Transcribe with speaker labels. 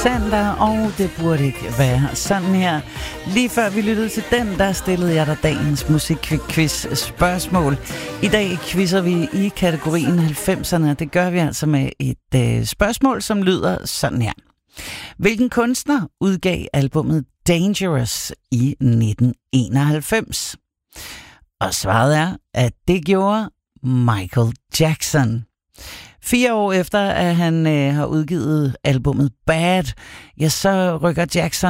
Speaker 1: Alexander, og det burde ikke være sådan her. Lige før vi lyttede til den, der stillede jeg dig dagens musikquiz spørgsmål. I dag quizzer vi i kategorien 90'erne, det gør vi altså med et spørgsmål, som lyder sådan her. Hvilken kunstner udgav albummet Dangerous i 1991? Og svaret er, at det gjorde Michael Jackson. 4 år efter, at han har udgivet albummet Bad, ja, så rykker Jackson